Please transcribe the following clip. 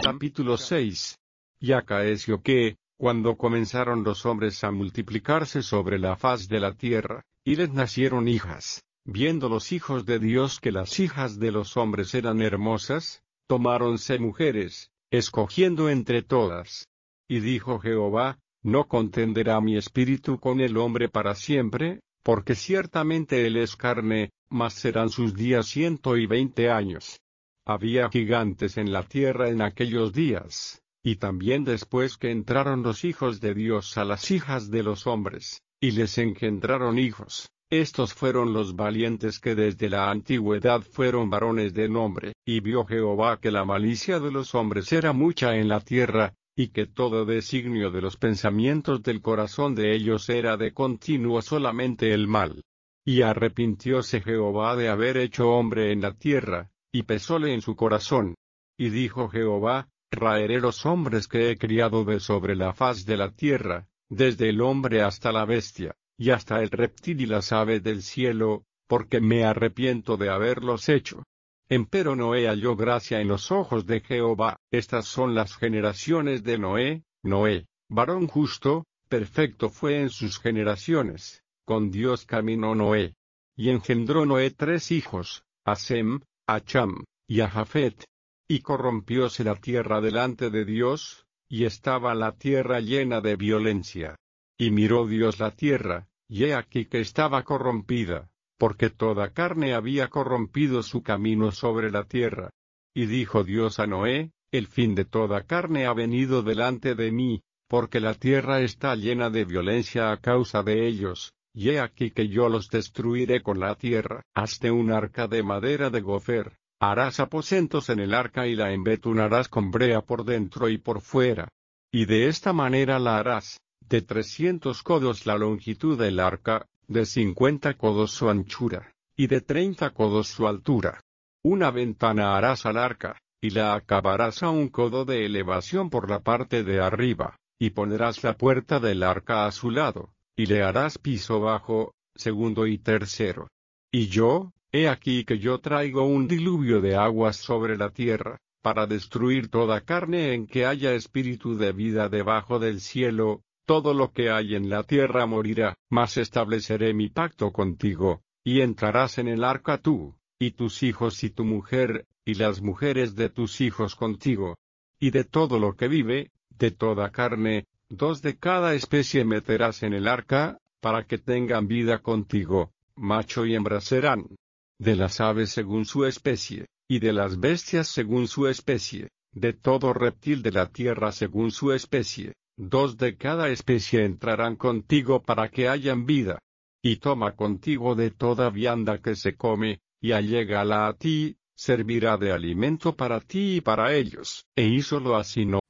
Capítulo 6. Y acaeció que, cuando comenzaron los hombres a multiplicarse sobre la faz de la tierra, y les nacieron hijas, viendo los hijos de Dios que las hijas de los hombres eran hermosas, tomáronse mujeres, escogiendo entre todas. Y dijo Jehová: No contenderá mi espíritu con el hombre para siempre, porque ciertamente él es carne, mas serán sus días 120 años. Había gigantes en la tierra en aquellos días, y también después que entraron los hijos de Dios a las hijas de los hombres, y les engendraron hijos. Estos fueron los valientes que desde la antigüedad fueron varones de nombre. Y vio Jehová que la malicia de los hombres era mucha en la tierra, y que todo designio de los pensamientos del corazón de ellos era de continuo solamente el mal. Y arrepintióse Jehová de haber hecho hombre en la tierra, y pesóle en su corazón. Y dijo Jehová: Raeré los hombres que he criado de sobre la faz de la tierra, desde el hombre hasta la bestia, y hasta el reptil y las aves del cielo, porque me arrepiento de haberlos hecho. Empero Noé halló gracia en los ojos de Jehová. Estas son las generaciones de Noé. Noé, varón justo, perfecto fue en sus generaciones, con Dios caminó Noé. Y engendró Noé 3 hijos, a Sem, a Cham, y a Jafet. Y corrompióse la tierra delante de Dios, y estaba la tierra llena de violencia. Y miró Dios la tierra, y he aquí que estaba corrompida, porque toda carne había corrompido su camino sobre la tierra. Y dijo Dios a Noé: El fin de toda carne ha venido delante de mí, porque la tierra está llena de violencia a causa de ellos, y he aquí que yo los destruiré con la tierra. Hazte un arca de madera de gofer, harás aposentos en el arca y la embetunarás con brea por dentro y por fuera. Y de esta manera la harás: de 300 codos la longitud del arca, de 50 codos su anchura, y de 30 codos su altura. Una ventana harás al arca, y la acabarás a 1 codo de elevación por la parte de arriba, y pondrás la puerta del arca a su lado, y le harás piso bajo, segundo y tercero. Y yo, he aquí que yo traigo un diluvio de aguas sobre la tierra, para destruir toda carne en que haya espíritu de vida debajo del cielo. Todo lo que hay en la tierra morirá, mas estableceré mi pacto contigo, y entrarás en el arca tú, y tus hijos y tu mujer, y las mujeres de tus hijos contigo. Y de todo lo que vive, de toda carne, 2 de cada especie meterás en el arca, para que tengan vida contigo, macho y hembra serán. De las aves según su especie, y de las bestias según su especie, de todo reptil de la tierra según su especie. 2 de cada especie entrarán contigo para que hayan vida. Y toma contigo de toda vianda que se come, y allégala a ti, servirá de alimento para ti y para ellos. E hízolo así Noé.